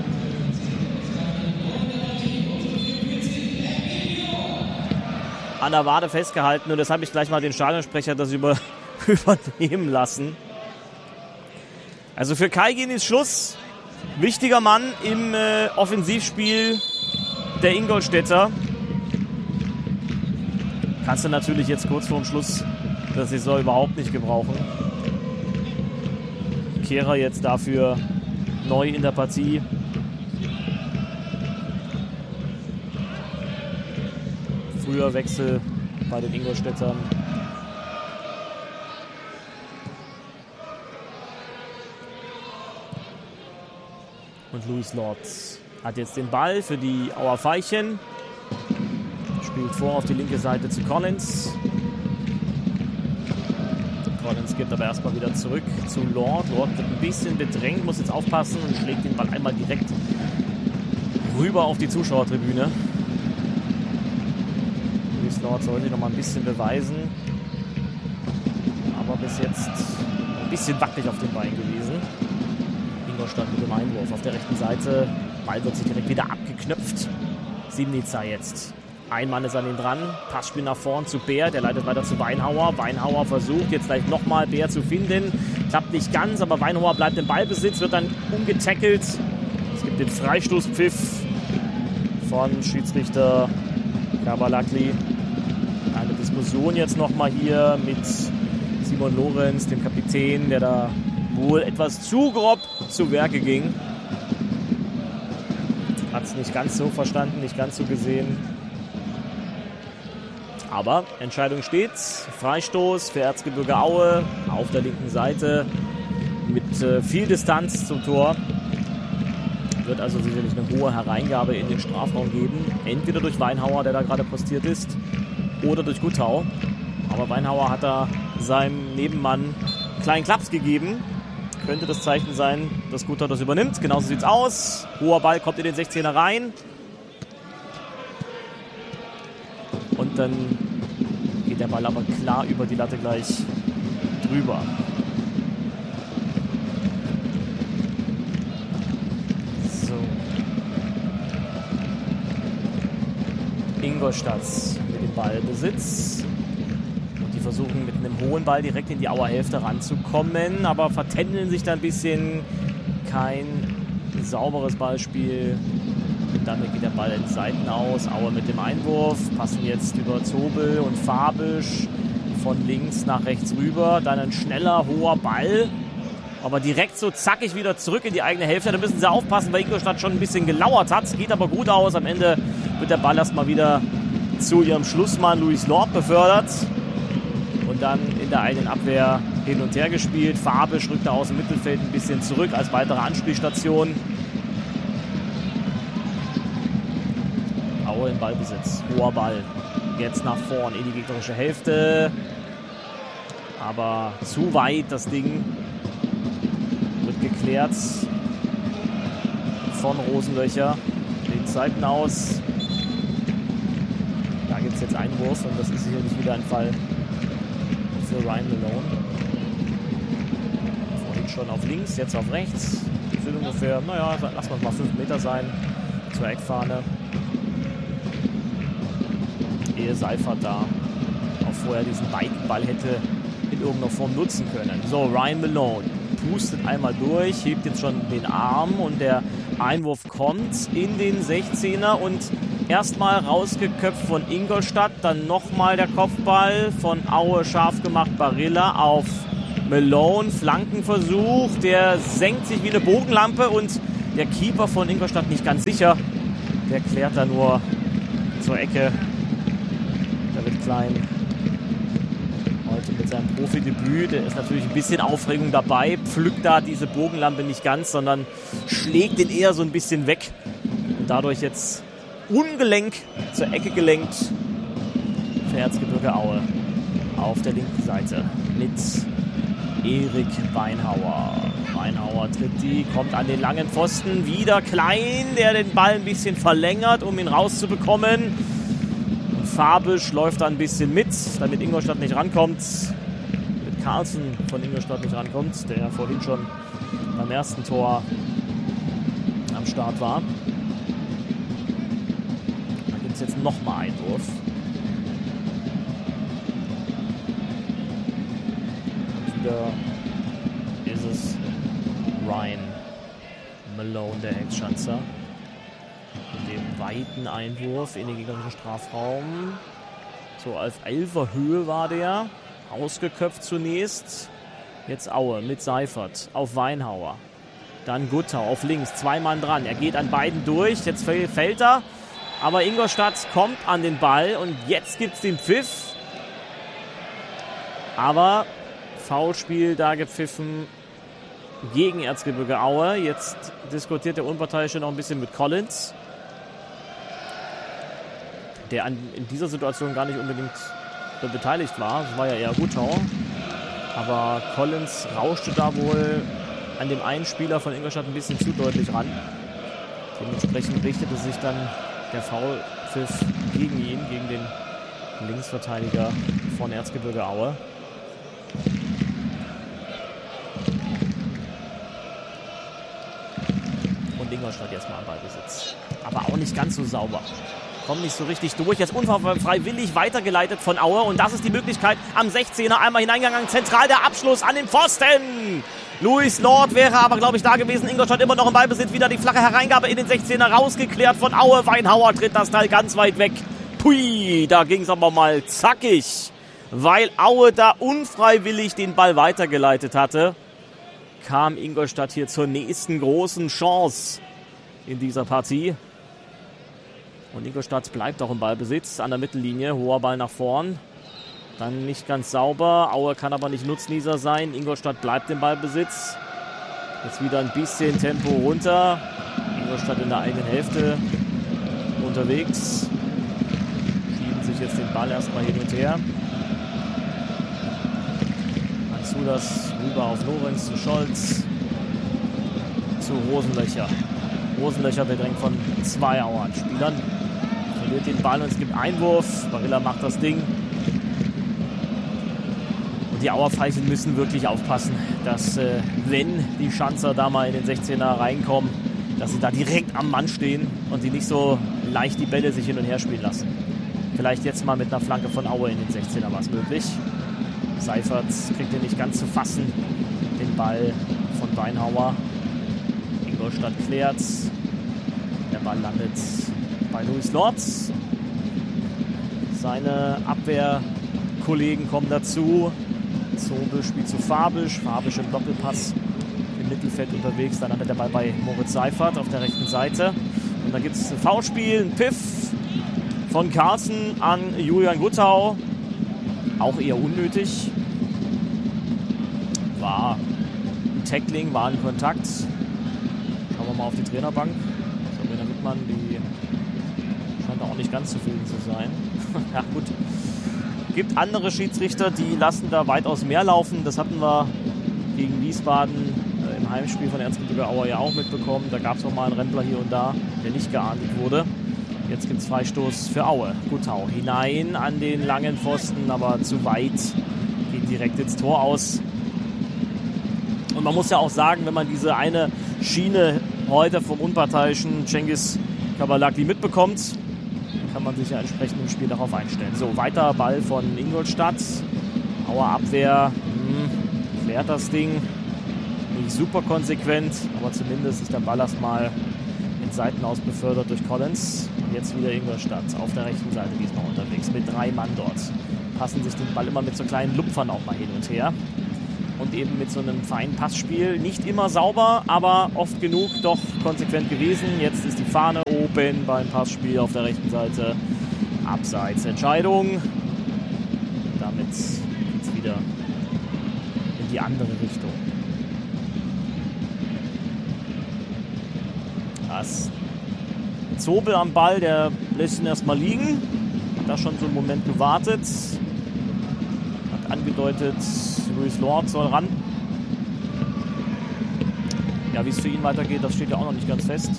an der Wade festgehalten. Und das habe ich gleich mal den Stadionsprecher das über, übernehmen lassen. Also für Kaigin ist Schluss. Wichtiger Mann im äh, Offensivspiel der Ingolstädter. Kannst du natürlich jetzt kurz vorm Schluss der Saison überhaupt nicht gebrauchen. Kehrer jetzt dafür neu in der Partie. Früher Wechsel bei den Ingolstädtern. Und Luis Lorz hat jetzt den Ball für die Auer Veilchen. Spielt vor auf die linke Seite zu Collins. Collins gibt aber erstmal wieder zurück zu Lord. Lord wird ein bisschen bedrängt, muss jetzt aufpassen und schlägt den Ball einmal direkt rüber auf die Zuschauertribüne. Luis Lord soll sich noch mal ein bisschen beweisen. Aber bis jetzt ein bisschen wackelig auf den Beinen gewesen. Ingolstadt mit dem Einwurf auf der rechten Seite. Ball wird sich direkt wieder abgeknöpft. Simnica jetzt. Ein Mann ist an ihn dran. Passspiel nach vorn zu Bär. Der leitet weiter zu Weinhauer. Weinhauer versucht jetzt gleich nochmal Bär zu finden. Klappt nicht ganz, aber Weinhauer bleibt im Ballbesitz. Wird dann umgetackelt. Es gibt den Freistoßpfiff von Schiedsrichter Kabalakli. Eine Diskussion jetzt nochmal hier mit Simon Lorenz, dem Kapitän, der da wohl etwas zu grob zu Werke ging. Hat es nicht ganz so verstanden, nicht ganz so gesehen. Aber Entscheidung steht. Freistoß für Erzgebirge Aue auf der linken Seite mit äh, viel Distanz zum Tor. Wird also sicherlich eine hohe Hereingabe in den Strafraum geben. Entweder durch Weinhauer, der da gerade postiert ist, oder durch Guttau. Aber Weinhauer hat da seinem Nebenmann einen kleinen Klaps gegeben. Könnte das Zeichen sein, dass Guttau das übernimmt. Genauso sieht es aus. Hoher Ball kommt in den sechzehner rein. Und dann geht der Ball aber klar über die Latte gleich drüber. So. Ingolstadt mit dem Ballbesitz. Und die versuchen mit einem hohen Ball direkt in die Auer Hälfte ranzukommen, aber vertändeln sich da ein bisschen. Kein sauberes Ballspiel. Damit geht der Ball in die Seiten aus. Aue mit dem Einwurf. Passen jetzt über Zobel und Fabisch von links nach rechts rüber. Dann ein schneller, hoher Ball. Aber direkt so zackig wieder zurück in die eigene Hälfte. Da müssen sie aufpassen, weil Ingolstadt schon ein bisschen gelauert hat. Geht aber gut aus. Am Ende wird der Ball erstmal wieder zu ihrem Schlussmann Luis Lord befördert. Und dann in der eigenen Abwehr hin und her gespielt. Fabisch rückt da aus dem Mittelfeld ein bisschen zurück als weitere Anspielstation. Aue im Ballbesitz. Hoher Ball. Jetzt nach vorn in die gegnerische Hälfte. Aber zu weit das Ding. Wird geklärt von Rosenlöcher. Links Seiten aus. Da gibt es jetzt Einwurf und das ist sicherlich wieder ein Fall für Ryan Malone. Vorhin schon auf links, jetzt auf rechts. Das sind ungefähr, naja, lassen wir es mal fünf Meter sein zur Eckfahne. Ehe Seifert da auch vorher diesen weiten Ball hätte in irgendeiner Form nutzen können. So, Ryan Malone pustet einmal durch, hebt jetzt schon den Arm und der Einwurf kommt in den sechzehner und erstmal rausgeköpft von Ingolstadt, dann nochmal der Kopfball von Aue scharf gemacht, Barilla auf Malone, Flankenversuch, der senkt sich wie eine Bogenlampe und der Keeper von Ingolstadt nicht ganz sicher, der klärt da nur zur Ecke. David Klein heute mit seinem Profidebüt, da ist natürlich ein bisschen Aufregung dabei, pflückt da diese Bogenlampe nicht ganz, sondern schlägt den eher so ein bisschen weg und dadurch jetzt ungelenk zur Ecke gelenkt für Erzgebirge Aue auf der linken Seite mit Erik Weinhauer. Weinhauer tritt die, kommt an den langen Pfosten, wieder Klein, der den Ball ein bisschen verlängert, um ihn rauszubekommen. Fabisch läuft da ein bisschen mit, damit Ingolstadt nicht rankommt. Mit Carlsen von Ingolstadt nicht rankommt, der ja vorhin schon beim ersten Tor am Start war. Da gibt es jetzt nochmal Einwurf. Und wieder ist es Ryan Malone, der Ex-Schanzer. Mit dem weiten Einwurf in den gegnerischen Strafraum. So auf Elfer Höhe war der. Ausgeköpft zunächst. Jetzt Aue mit Seifert auf Weinhauer. Dann Guttau auf links. Zwei Mann dran. Er geht an beiden durch. Jetzt fällt er. Aber Ingolstadt kommt an den Ball. Und jetzt gibt es den Pfiff. Aber Foulspiel da gepfiffen gegen Erzgebirge Aue. Jetzt diskutiert der Unparteiische noch ein bisschen mit Collins, der an, in dieser Situation gar nicht unbedingt äh, beteiligt war. Das war ja eher Guttau. Aber Collins rauschte da wohl an dem einen Spieler von Ingolstadt ein bisschen zu deutlich ran. Dementsprechend richtete sich dann der Foulpfiff gegen ihn, gegen den Linksverteidiger von Erzgebirge Aue. Ingolstadt jetzt mal am Ballbesitz. Aber auch nicht ganz so sauber. Kommt nicht so richtig durch. Jetzt unfreiwillig weitergeleitet von Aue. Und das ist die Möglichkeit am sechzehner. Einmal hineingegangen. Zentral der Abschluss an den Pfosten. Luis Lord wäre aber, glaube ich, da gewesen. Ingolstadt immer noch im Ballbesitz. Wieder die flache Hereingabe in den sechzehner. Rausgeklärt von Aue. Weinhauer tritt das Teil ganz weit weg. Pui, da ging es aber mal zackig. Weil Aue da unfreiwillig den Ball weitergeleitet hatte, kam Ingolstadt hier zur nächsten großen Chance in dieser Partie. Und Ingolstadt bleibt auch im Ballbesitz an der Mittellinie. Hoher Ball nach vorn. Dann nicht ganz sauber. Aue kann aber nicht Nutznießer sein. Ingolstadt bleibt im Ballbesitz. Jetzt wieder ein bisschen Tempo runter. Ingolstadt in der eigenen Hälfte unterwegs. Schieben sich jetzt den Ball erstmal hin und her. Anzulas rüber auf Lorenz zu Scholz. Zu Rosenlöcher. Rosenlöcher bedrängt von zwei Auern-Spielern. Verliert den Ball und es gibt Einwurf. Barilla macht das Ding. Und die Auerpfeifen müssen wirklich aufpassen, dass äh, wenn die Schanzer da mal in den sechzehner reinkommen, dass sie da direkt am Mann stehen und die nicht so leicht die Bälle sich hin und her spielen lassen. Vielleicht jetzt mal mit einer Flanke von Aue in den sechzehner war es möglich. Seifert kriegt ihn nicht ganz zu fassen. Den Ball von Weinhauer. Ingolstadt klärt. Der Ball landet bei Luis Lord. Seine Abwehrkollegen kommen dazu. Zobel spielt zu Fabisch. Fabisch im Doppelpass im Mittelfeld unterwegs. Dann landet der Ball bei Moritz Seifert auf der rechten Seite. Und dann gibt es ein Foulspiel, ein Piff von Carlsen an Julian Guttau. Auch eher unnötig. War ein Tackling, war ein Kontakt. Schauen wir mal auf die Trainerbank. Sabrina Wittmann, die scheint auch nicht ganz zufrieden zu sein. Ja gut. Gibt andere Schiedsrichter, die lassen da weitaus mehr laufen. Das hatten wir gegen Wiesbaden äh, im Heimspiel von Erzgebirge Aue ja auch mitbekommen. Da gab es auch mal einen Rempler hier und da, der nicht geahndet wurde. Jetzt gibt es Freistoß für Aue. Guttau hinein an den langen Pfosten, aber zu weit. Geht direkt ins Tor aus. Und man muss ja auch sagen, wenn man diese eine Schiene heute vom unparteiischen Cengiz Kabalaki mitbekommt, dann kann man sich ja entsprechend im Spiel darauf einstellen. So, weiter Ball von Ingolstadt. Auer Abwehr hm, klärt das Ding. Nicht super konsequent, aber zumindest ist der Ball erstmal ins Seitenaus befördert durch Collins. Und jetzt wieder Ingolstadt auf der rechten Seite diesmal unterwegs mit drei Mann dort. Passen sich den Ball immer mit so kleinen Lupfern auch mal hin und her. Und eben mit so einem feinen Passspiel. Nicht immer sauber, aber oft genug doch konsequent gewesen. Jetzt ist die Fahne oben beim Passspiel auf der rechten Seite. Abseitsentscheidung. Damit geht es wieder in die andere Richtung. Das Zobel am Ball, der lässt ihn erstmal liegen. Hat da schon so einen Moment gewartet. Hat angedeutet, Luis Lord soll ran. Ja, wie es für ihn weitergeht, das steht ja auch noch nicht ganz fest.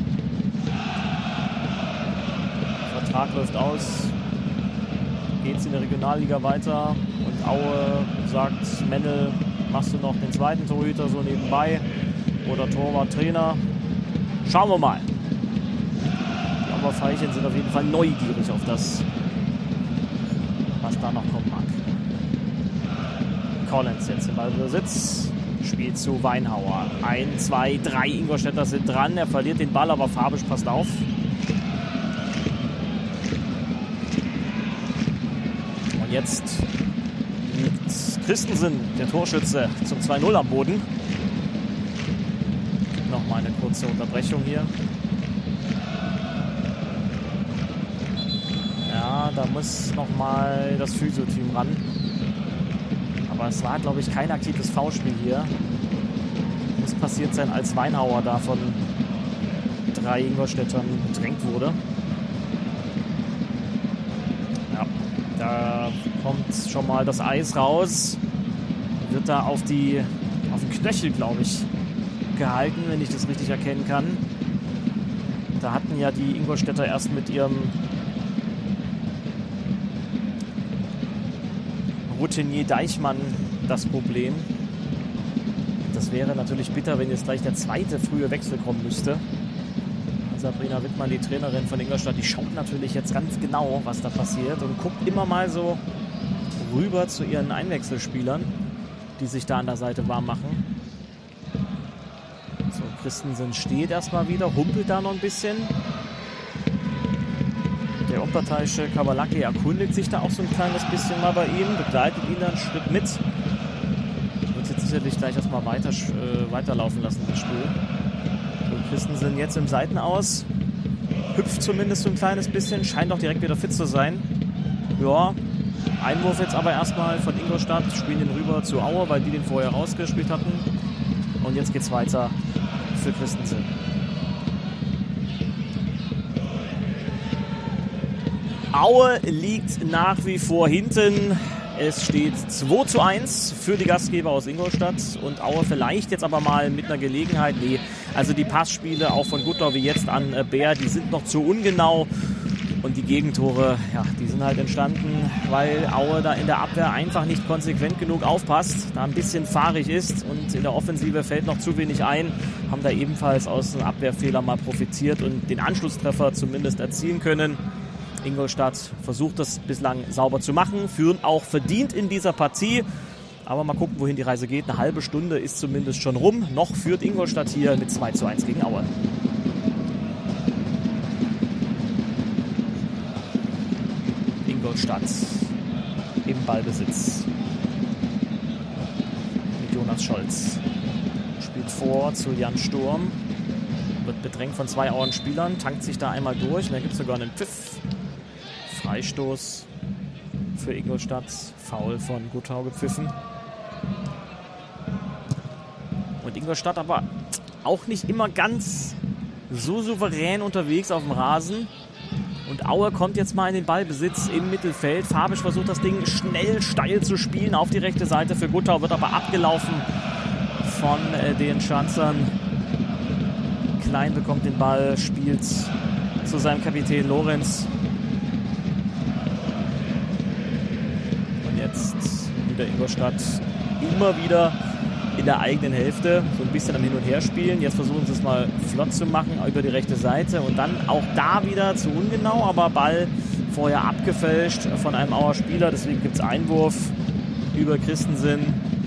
Der Vertrag läuft aus. Geht es in der Regionalliga weiter. Und Aue sagt, Mennel, machst du noch den zweiten Torhüter so nebenbei? Oder Torwart-Trainer? Schauen wir mal. Die Auerpfeilchen sind auf jeden Fall neugierig auf das, was da noch kommen mag. Collins jetzt im Ballbesitz. Spielt zu Weinhauer. Ein, zwei, drei Ingolstädter sind dran. Er verliert den Ball, aber Fabisch passt auf. Und jetzt liegt Christensen, der Torschütze, zum zwei null am Boden. Nochmal eine kurze Unterbrechung hier. Ja, da muss nochmal das Physio-Team ran. Aber es war, glaube ich, kein aktives Foulspiel hier. Muss passiert sein, als Weinhauer da von drei Ingolstädtern bedrängt wurde. Ja, da kommt schon mal das Eis raus. Wird da auf, die, auf den Knöchel, glaube ich, gehalten, wenn ich das richtig erkennen kann. Da hatten ja die Ingolstädter erst mit ihrem Routinier Deichmann das Problem. Das wäre natürlich bitter, wenn jetzt gleich der zweite frühe Wechsel kommen müsste. Sabrina Wittmann, die Trainerin von Ingolstadt, die schaut natürlich jetzt ganz genau, was da passiert und guckt immer mal so rüber zu ihren Einwechselspielern, die sich da an der Seite warm machen. So, Christensen steht erstmal wieder, humpelt da noch ein bisschen. Der unparteiische Kavalaki erkundigt sich da auch so ein kleines bisschen mal bei ihm, begleitet ihn dann einen Schritt mit. Wird jetzt sicherlich gleich erstmal weiter, äh, weiterlaufen lassen, das Spiel. Und Christensen jetzt im Seitenaus, hüpft zumindest so ein kleines bisschen, scheint auch direkt wieder fit zu sein. Ja, Einwurf jetzt aber erstmal von Ingolstadt, spielen den rüber zu Aue, weil die den vorher rausgespielt hatten. Und jetzt geht's weiter für Christensen. Aue liegt nach wie vor hinten. Es steht zwei zu eins für die Gastgeber aus Ingolstadt und Aue vielleicht jetzt aber mal mit einer Gelegenheit. Nee, also die Passspiele auch von Gutlau wie jetzt an Bär, die sind noch zu ungenau. Und die Gegentore, ja, die sind halt entstanden, weil Aue da in der Abwehr einfach nicht konsequent genug aufpasst, da ein bisschen fahrig ist und in der Offensive fällt noch zu wenig ein, haben da ebenfalls aus einem Abwehrfehler mal profitiert und den Anschlusstreffer zumindest erzielen können. Ingolstadt versucht das bislang sauber zu machen, führen auch verdient in dieser Partie. Aber mal gucken, wohin die Reise geht. Eine halbe Stunde ist zumindest schon rum. Noch führt Ingolstadt hier mit zwei zu eins gegen Aue. Ingolstadt im Ballbesitz. Mit Jonas Scholz. Spielt vor zu Jan Sturm. Wird bedrängt von zwei Auern-Spielern. Tankt sich da einmal durch. Und dann gibt es sogar einen Pfiff. Freistoß für Ingolstadt. Foul von Gutau gepfiffen. Und Ingolstadt aber auch nicht immer ganz so souverän unterwegs auf dem Rasen. Und Aue kommt jetzt mal in den Ballbesitz im Mittelfeld. Fabisch versucht das Ding schnell steil zu spielen auf die rechte Seite für Gutau, wird aber abgelaufen von äh, den Schanzern. Klein bekommt den Ball, spielt zu seinem Kapitän Lorenz. Und jetzt wieder Ingolstadt immer wieder in der eigenen Hälfte, so ein bisschen am Hin- und Herspielen. Jetzt versuchen sie es mal flott zu machen über die rechte Seite und dann auch da wieder zu ungenau, aber Ball vorher abgefälscht von einem Auer Spieler, deswegen gibt es Einwurf über Christensen.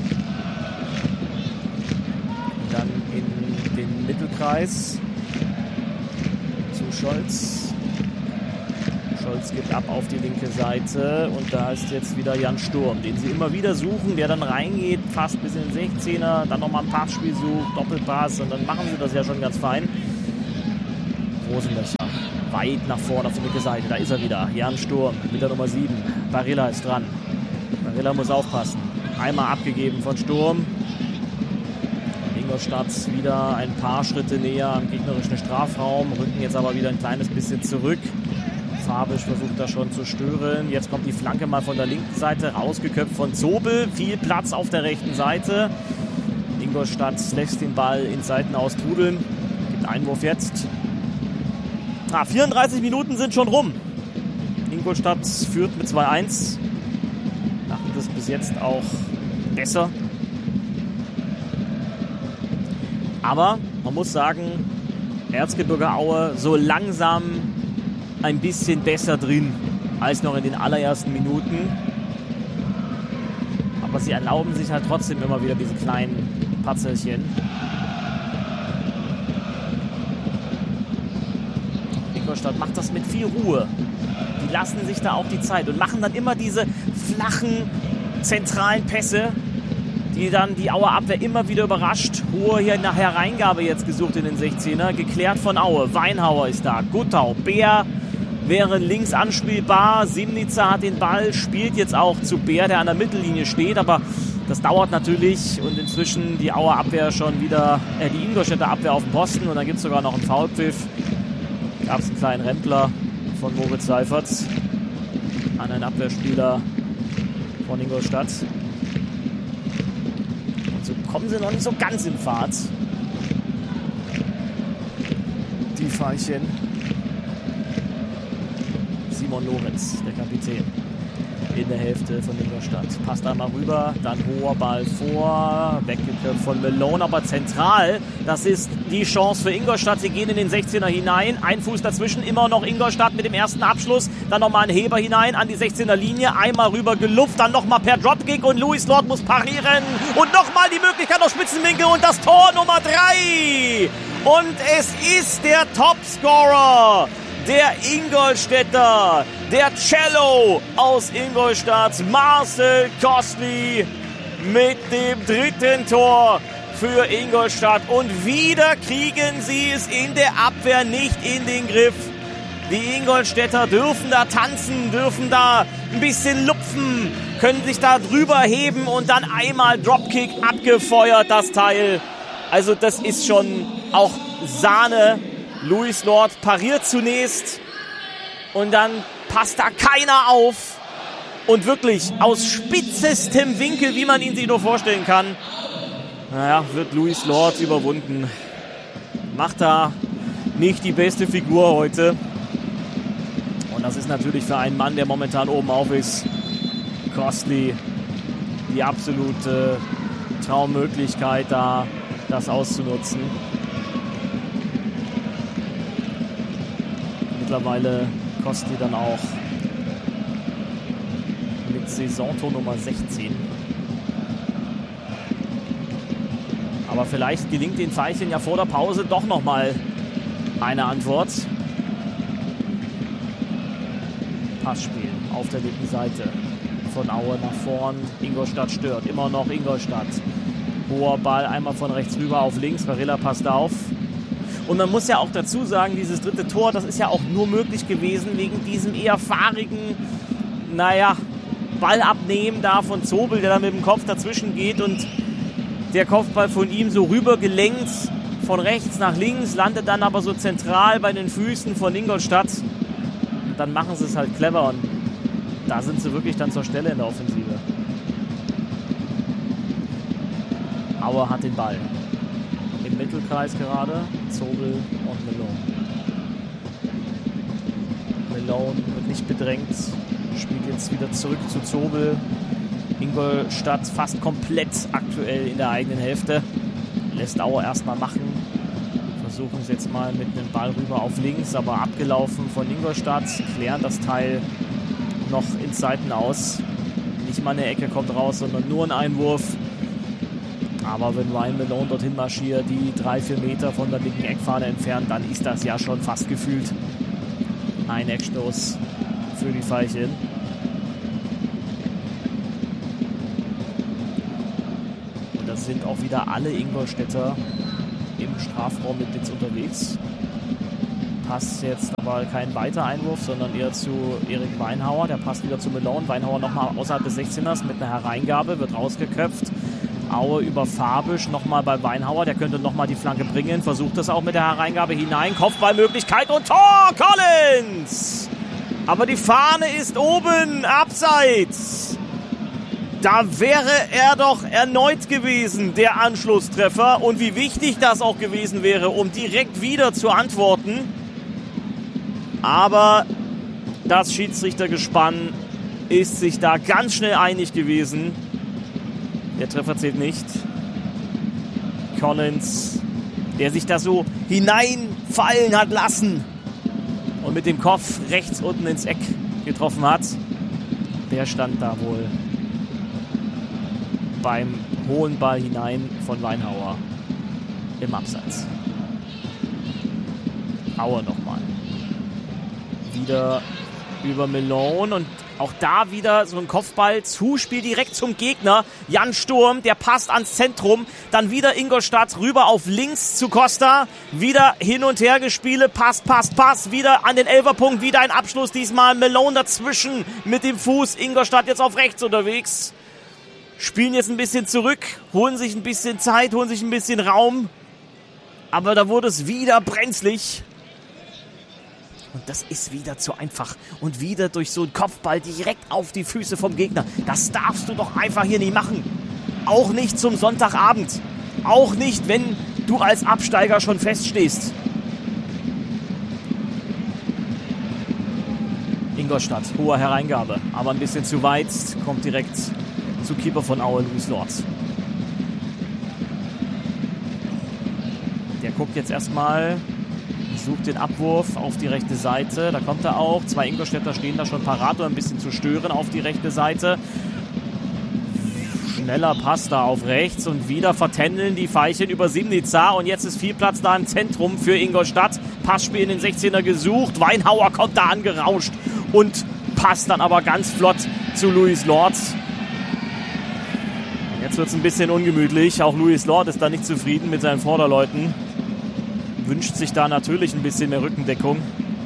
Und dann in den Mittelkreis zu Scholz. Scholz gibt ab auf die linke Seite und da ist jetzt wieder Jan Sturm, den sie immer wieder suchen, der dann reingeht, fast bis in den sechzehner, dann nochmal ein Passspiel sucht, Doppelpass und dann machen sie das ja schon ganz fein. Rosenlöcher weit nach vorne auf die linke Seite, da ist er wieder, Jan Sturm mit der Nummer sieben, Barilla ist dran, Barilla muss aufpassen, einmal abgegeben von Sturm. Ingolstadt wieder ein paar Schritte näher am gegnerischen Strafraum, rücken jetzt aber wieder ein kleines bisschen zurück. Fabisch versucht da schon zu stören. Jetzt kommt die Flanke mal von der linken Seite, rausgeköpft von Zobel. Viel Platz auf der rechten Seite. Ingolstadt lässt den Ball ins Seitenaus trudeln. Gibt Einwurf jetzt. Ah, vierunddreißig Minuten sind schon rum. Ingolstadt führt mit zwei eins. Machen das bis jetzt auch besser. Aber man muss sagen, Erzgebirge Aue so langsam ein bisschen besser drin als noch in den allerersten Minuten. Aber sie erlauben sich halt trotzdem immer wieder diese kleinen Patzelchen. Ingolstadt macht das mit viel Ruhe. Die lassen sich da auch die Zeit und machen dann immer diese flachen, zentralen Pässe, die dann die Auer Abwehr immer wieder überrascht. Hohe hier nach Hereingabe jetzt gesucht in den sechzehner. Geklärt von Aue. Weinhauer ist da. Gutau. Bär wäre links anspielbar. Simnica hat den Ball, spielt jetzt auch zu Bär, der an der Mittellinie steht. Aber das dauert natürlich und inzwischen die Auer Abwehr schon wieder, äh, die Ingolstädter Abwehr auf dem Posten. Und dann gibt es sogar noch einen Foulpfiff. Gab es einen kleinen Rempler von Moritz Seifert an einen Abwehrspieler von Ingolstadt. Und so kommen sie noch nicht so ganz in Fahrt. Die Veilchen. Simon Lorenz, der Kapitän. in der Hälfte von Ingolstadt. Passt einmal rüber, dann hoher Ball vor, weggeköpft von Malone, aber zentral, das ist die Chance für Ingolstadt. Sie gehen in den sechzehner hinein, ein Fuß dazwischen, immer noch Ingolstadt mit dem ersten Abschluss, dann nochmal ein Heber hinein an die sechzehner Linie, einmal rüber gelupft, dann nochmal per Dropkick und Louis Lord muss parieren und nochmal die Möglichkeit auf Spitzenwinkel und das Tor Nummer drei. Und es ist der Topscorer, der Ingolstädter, der Cello aus Ingolstadt, Marcel Kostli mit dem dritten Tor für Ingolstadt. Und wieder kriegen sie es in der Abwehr nicht in den Griff. Die Ingolstädter dürfen da tanzen, dürfen da ein bisschen lupfen, können sich da drüber heben und dann einmal Dropkick abgefeuert, das Teil. Also das ist schon auch Sahne. Louis Lord pariert zunächst und dann passt da keiner auf. Und wirklich aus spitzestem Winkel, wie man ihn sich nur vorstellen kann, naja, wird Louis Lord überwunden. Macht da nicht die beste Figur heute. Und das ist natürlich für einen Mann, der momentan oben auf ist, Kostli, die absolute Traummöglichkeit, da das auszunutzen. Mittlerweile Kostli dann auch mit Saisontor Nummer sechzehn. Aber vielleicht gelingt den Veilchen ja vor der Pause doch nochmal eine Antwort. Passspiel auf der linken Seite von Aue nach vorn. Ingolstadt stört, immer noch Ingolstadt. Hoher Ball einmal von rechts rüber auf links. Varela passt auf. Und man muss ja auch dazu sagen, dieses dritte Tor, das ist ja auch nur möglich gewesen wegen diesem eher fahrigen, naja, Ball abnehmen da von Zobel, der da mit dem Kopf dazwischen geht und der Kopfball von ihm so rüber gelenkt, von rechts nach links, landet dann aber so zentral bei den Füßen von Ingolstadt. Und dann machen sie es halt clever und da sind sie wirklich dann zur Stelle in der Offensive. Aue hat den Ball. Im Mittelkreis gerade, Zobel und Malone. Malone wird nicht bedrängt, spielt jetzt wieder zurück zu Zobel. Ingolstadt fast komplett aktuell in der eigenen Hälfte. Lässt Aue erstmal machen. Versuchen es jetzt mal mit einem Ball rüber auf links, aber abgelaufen von Ingolstadt. Klären das Teil noch ins Seitenaus. Nicht mal eine Ecke kommt raus, sondern nur ein Einwurf. Aber wenn Ryan Malone dorthin marschiert, die drei, vier Meter von der linken Eckfahne entfernt, dann ist das ja schon fast gefühlt ein Eckstoß für die Veilchen. Und das sind auch wieder alle Ingolstädter im Strafraum mit jetzt unterwegs. Passt jetzt aber kein weiter Einwurf, sondern eher zu Erik Weinhauer. Der passt wieder zu Malone. Weinhauer nochmal außerhalb des sechzehners mit einer Hereingabe, wird rausgeköpft. Aue über Fabisch, nochmal bei Weinhauer, der könnte nochmal die Flanke bringen, versucht das auch mit der Hereingabe hinein, Kopfballmöglichkeit und Tor, Collins! Aber die Fahne ist oben, abseits. Da wäre er doch erneut gewesen, der Anschlusstreffer, und wie wichtig das auch gewesen wäre, um direkt wieder zu antworten. Aber das Schiedsrichtergespann ist sich da ganz schnell einig gewesen. Der Treffer zählt nicht. Collins, der sich da so hineinfallen hat lassen und mit dem Kopf rechts unten ins Eck getroffen hat, der stand da wohl beim hohen Ball hinein von Weinhauer im Abseits. Aue nochmal. Wieder über Malone und auch da wieder so ein Kopfball-Zuspiel direkt zum Gegner. Jan Sturm, der passt ans Zentrum. Dann wieder Ingolstadt rüber auf links zu Costa. Wieder hin und her gespiele. Pass, Pass, Pass. Wieder an den Elferpunkt. Wieder ein Abschluss. Diesmal Malone dazwischen mit dem Fuß. Ingolstadt jetzt auf rechts unterwegs. Spielen jetzt ein bisschen zurück. Holen sich ein bisschen Zeit. Holen sich ein bisschen Raum. Aber da wurde es wieder brenzlig. Und das ist wieder zu einfach. Und wieder durch so einen Kopfball direkt auf die Füße vom Gegner. Das darfst du doch einfach hier nicht machen. Auch nicht zum Sonntagabend. Auch nicht, wenn du als Absteiger schon feststehst. Ingolstadt, hohe Hereingabe, aber ein bisschen zu weit, kommt direkt zu Keeper von Aue, Luis Lord. Der guckt jetzt erstmal, sucht den Abwurf auf die rechte Seite, da kommt er auch, zwei Ingolstädter stehen da schon parat, um ein bisschen zu stören auf die rechte Seite. Schneller Pass da auf rechts und wieder vertändeln die Veilchen über Simnica und jetzt ist viel Platz da im Zentrum für Ingolstadt. Passspiel in den sechzehner gesucht, Weinhauer kommt da angerauscht und passt dann aber ganz flott zu Luis Lord. Jetzt wird es ein bisschen ungemütlich, auch Luis Lord ist da nicht zufrieden mit seinen Vorderleuten. Wünscht sich da natürlich ein bisschen mehr Rückendeckung.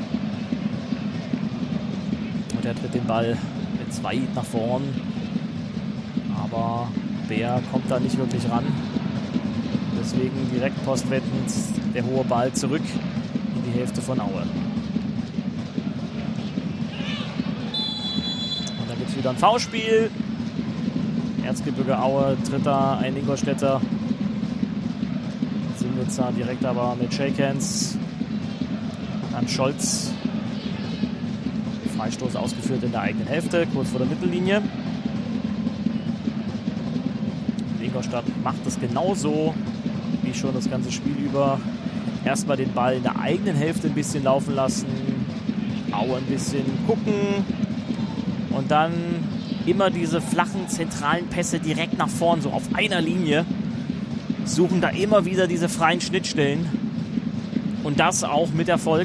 Und er tritt den Ball jetzt weit nach vorn. Aber Bär kommt da nicht wirklich ran. Deswegen direkt postwendend der hohe Ball zurück in die Hälfte von Aue. Und dann gibt es wieder ein Foulspiel. Erzgebirge Aue tritt da ein Ingolstädter. Simnica direkt aber mit Shakehands an Scholz. Freistoß ausgeführt in der eigenen Hälfte, kurz vor der Mittellinie. Ingolstadt macht es genauso wie schon das ganze Spiel über. Erstmal den Ball in der eigenen Hälfte ein bisschen laufen lassen, Aue ein bisschen gucken und dann immer diese flachen, zentralen Pässe direkt nach vorn, so auf einer Linie. Suchen da immer wieder diese freien Schnittstellen und das auch mit Erfolg.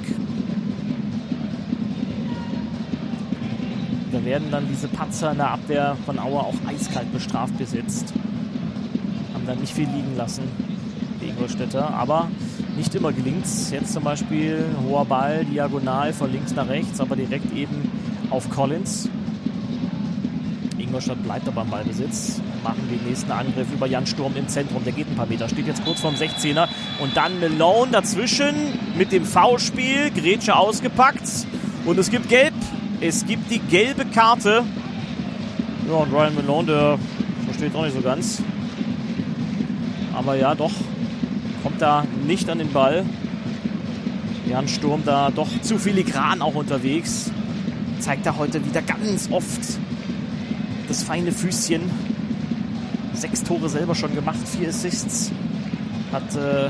Da werden dann diese Patzer in der Abwehr von Aue auch eiskalt bestraft besetzt. Dann nicht viel liegen lassen, die Ingolstädter, aber nicht immer gelingt es. Jetzt zum Beispiel ein hoher Ball, diagonal von links nach rechts, aber direkt eben auf Collins. Ingolstadt bleibt aber am Ballbesitz, machen den nächsten Angriff über Jan Sturm im Zentrum, der geht ein paar Meter, steht jetzt kurz vorm sechzehner und dann Malone dazwischen mit dem Foulspiel, Grätsche ausgepackt und es gibt Gelb, es gibt die gelbe Karte. Ja, und Ryan Malone, der versteht auch nicht so ganz. Aber ja, doch, kommt da nicht an den Ball. Jan Sturm da doch zu filigran auch unterwegs. Zeigt da heute wieder ganz oft das feine Füßchen. Sechs Tore selber schon gemacht, vier Assists. Hat äh,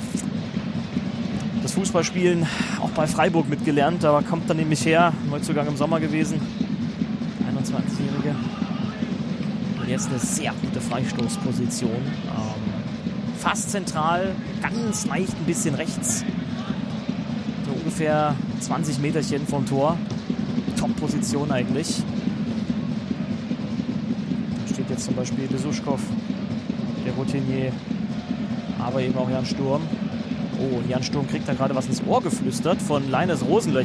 das Fußballspielen auch bei Freiburg mitgelernt. Da kommt er nämlich her, Neuzugang im Sommer gewesen. einundzwanzigjährige. Und jetzt eine sehr gute Freistoßposition. Ähm, Fast zentral, ganz leicht ein bisschen rechts. So ungefähr zwanzig Meterchen vom Tor. Top-Position eigentlich. Da steht jetzt zum Beispiel Besuschkow, der Routinier, aber eben auch Jan Sturm. Oh, Jan Sturm kriegt da gerade was ins Ohr geflüstert von Leines Rosenlöcher.